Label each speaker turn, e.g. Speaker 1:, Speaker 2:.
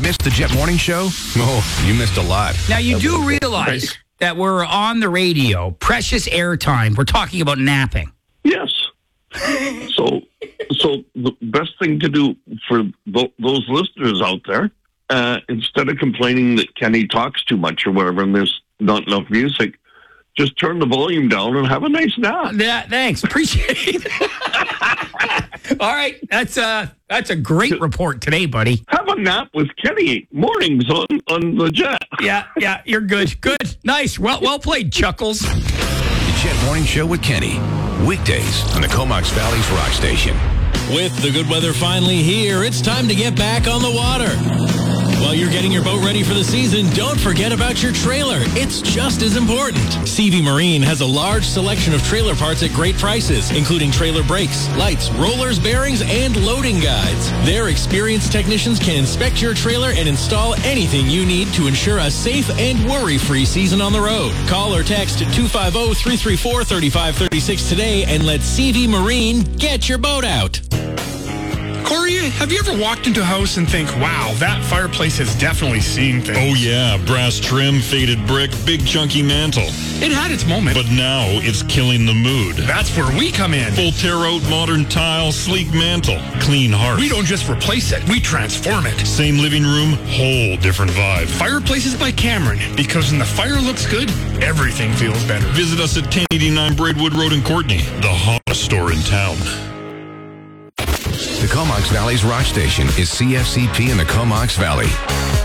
Speaker 1: missed the Jet Morning Show? Oh, you missed a lot.
Speaker 2: Now, you do realize that we're on the radio, precious airtime. We're talking about napping.
Speaker 3: Yes. So the best thing to do for those listeners out there, instead of complaining that Kenny talks too much or whatever and there's not enough music, just turn the volume down and have a nice nap.
Speaker 2: Yeah, thanks. Appreciate it. All right. That's a great report today, buddy.
Speaker 3: Have a nap with Kenny mornings on the Jet.
Speaker 2: Yeah, you're good. Good. Nice. Well played, Chuckles.
Speaker 1: The Jet Morning Show with Kenny. Weekdays on the Comox Valley's Rock Station.
Speaker 4: With the good weather finally here, it's time to get back on the water. While you're getting your boat ready for the season, don't forget about your trailer. It's just as important. CV Marine has a large selection of trailer parts at great prices, including trailer brakes, lights, rollers, bearings, and loading guides. Their experienced technicians can inspect your trailer and install anything you need to ensure a safe and worry-free season on the road. Call or text 250-334-3536 today and let CV Marine get your boat out.
Speaker 5: Corey, have you ever walked into a house and think, wow, that fireplace has definitely seen things?
Speaker 6: Oh, yeah. Brass trim, faded brick, big chunky mantle.
Speaker 5: It had its moment.
Speaker 6: But now it's killing the mood.
Speaker 5: That's where we come in.
Speaker 6: Full tear-out, modern tile, sleek mantle, clean hearth.
Speaker 5: We don't just replace it, we transform it.
Speaker 6: Same living room, whole different vibe.
Speaker 5: Fireplaces by Cameron, because when the fire looks good, everything feels better.
Speaker 6: Visit us at 1089 Braidwood Road in Courtney, the hottest store in town.
Speaker 1: The Comox Valley's Rock Station is CFCP in the Comox Valley.